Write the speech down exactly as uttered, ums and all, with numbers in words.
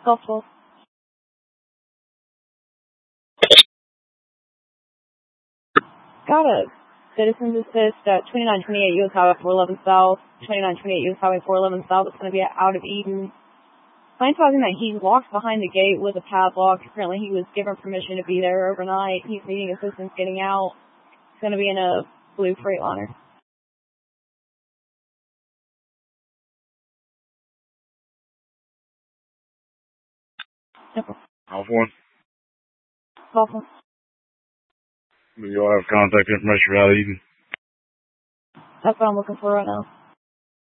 Helpful. Got it. Citizens assist at twenty-nine twenty-eight U S Highway four eleven South, twenty-nine twenty-eight U S Highway four eleven South. It's going to be out of Eden. Client's talking that he walks behind the gate with a padlock. Apparently he was given permission to be there overnight. He's needing assistance getting out. He's going to be in a blue Freightliner. Yep. Off one. Awesome. Do y'all have contact information for out of Eden? That's what I'm looking for right now.